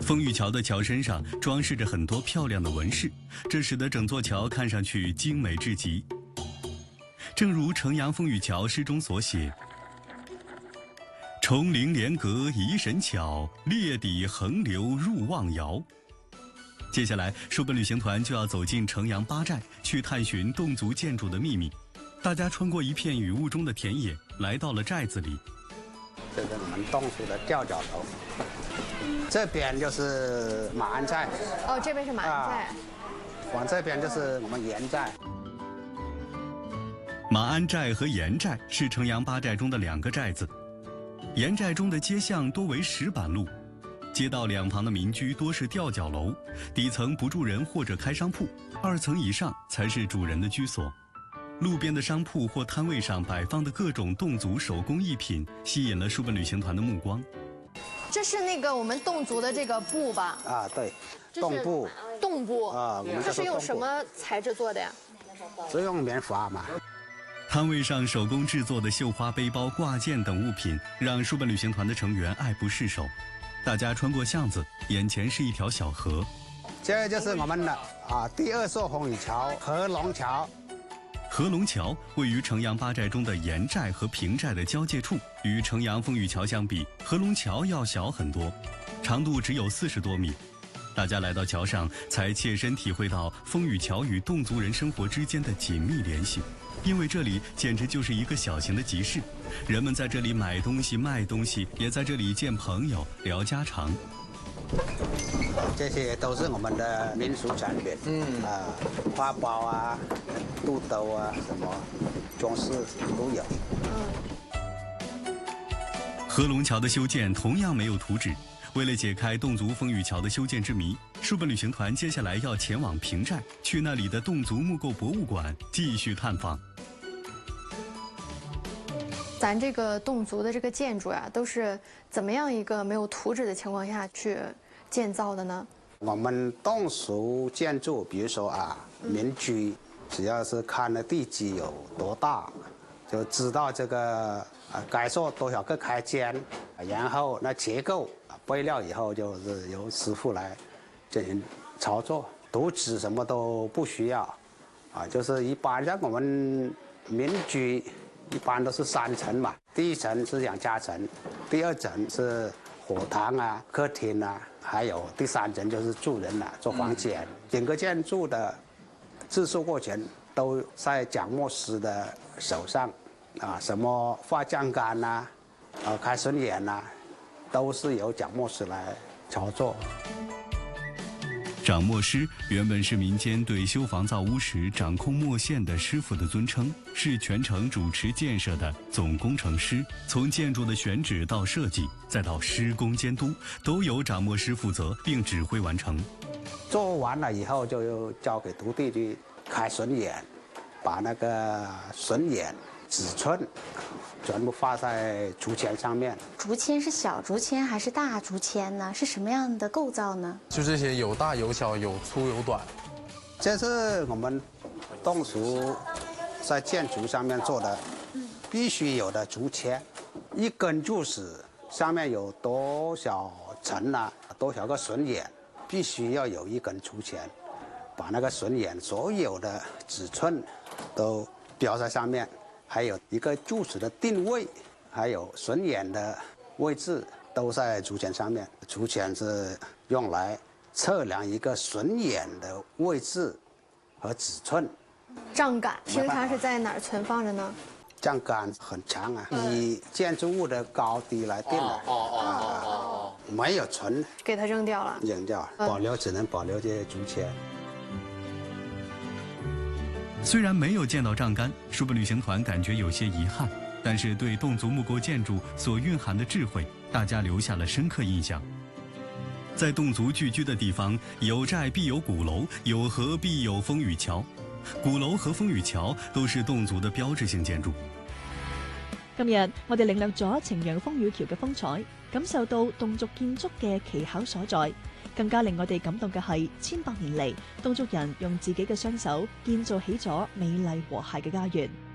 风雨桥的桥身上装饰着很多漂亮的纹饰，这使得整座桥看上去精美至极。正如城阳风雨桥诗中所写：“重陵连阁疑神巧，列底横流入望窈。”接下来，书本旅行团就要走进城阳八寨，去探寻侗族建筑的秘密。大家穿过一片雨雾中的田野，来到了寨子里。 这是我们侗族的吊脚楼，这边就是马鞍寨。 哦，这边是马鞍寨。 往这边就是我们盐寨。 马鞍寨和盐寨是城阳八寨中的2个寨子。盐寨中的街巷多为石板路，街道两旁的民居多是吊脚楼，底层不住人或者开商铺，2层以上才是主人的居所。路边的商铺或摊位上摆放的各种侗族手工艺品，吸引了书本旅行团的目光。 这是那个我们侗族的这个布吧？ 啊，对，侗布。 侗布啊， 这是用什么材质做的呀？ 是用棉花嘛。 摊位上手工制作的绣花背包、挂件等物品，让书本旅行团的成员爱不释手。大家穿过巷子，眼前是一条小河。 这就是我们的第2座风雨桥——合龙桥。 合龙桥位于城阳八寨中的盐寨和平寨的交界处，与城阳风雨桥相比，合龙桥要小很多，长度只有40多米。大家来到桥上，才切身体会到风雨桥与侗族人生活之间的紧密联系。因为这里简直就是一个小型的集市，人们在这里买东西、卖东西，也在这里见朋友、聊家常。 这些都是我们的民俗产品，花包啊、肚兜啊，什么装饰都有。 合龙桥的修建同样没有图纸。为了解开侗族风雨桥的修建之谜，书本旅行团接下来要前往平寨，去那里的侗族木构博物馆继续探访。 咱这个侗族的这个建筑呀，都是怎么样一个没有图纸的情况下去建造的呢？ 我们侗族建筑，比如说民居，只要是看的地基有多大，就知道这个该做多少个开间，然后那结构备料以后就是由师傅来进行操作，图纸什么都不需要，就是一般像我们民居一般都是3层嘛，第1层是养家层，第2层是火堂啊、客厅啊，还有第3层就是住人做房间。整个建筑的制作过程都在讲墨师的手上，什么画酱杆呐、开榫眼呐，都是由讲墨师来操作。 掌墨师原本是民间对修房造屋时掌控墨线的师傅的尊称，是全程主持建设的总工程师。从建筑的选址到设计，再到施工监督，都由掌墨师负责并指挥完成。 做完了以后，就交给徒弟去开榫眼，把那个榫眼、尺寸全部画在竹签上面。 竹签是小竹签还是大竹签呢？是什么样的构造呢？ 就这些，有大有小，有粗有短。 这是我们侗族在建筑上面做的必须有的竹签，一根柱子上面有多少层多少个榫眼，必须要有一根竹签，把那个榫眼所有的尺寸都标在上面。还有一个柱子的定位，还有榫眼的位置都在竹签上面。竹签是用来测量一个榫眼的位置和尺寸。 杖杆平常是在哪儿存放着呢？ 杖杆很长以建筑物的高低来定的。没有存， 给它扔掉了。 扔掉，保留只能保留这些竹签。 虽然没有见到杖杆，书本旅行团感觉有些遗憾，但是对侗族木构建筑所蕴含的智慧，大家留下了深刻印象。在侗族聚居的地方，有寨必有鼓楼，有河必有風雨橋。鼓樓和風雨橋都是侗族的標誌性建築。 今日我哋領略咗呈陽風雨橋嘅風采，感受到侗族建築嘅奇巧所在。更加令我哋感動嘅係，千百年嚟，侗族人用自己嘅雙手建造起咗美麗和諧嘅家園。